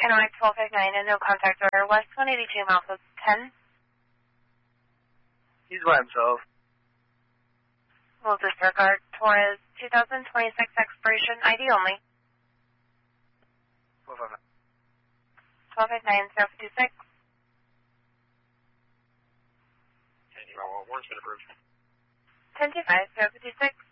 NY 1259 and no contact order, West 182 Malphos 10. He's by himself. We'll disregard Torres 2026 expiration, ID only. 1259. 1259 056. And you want warrants been approved. 1025 056.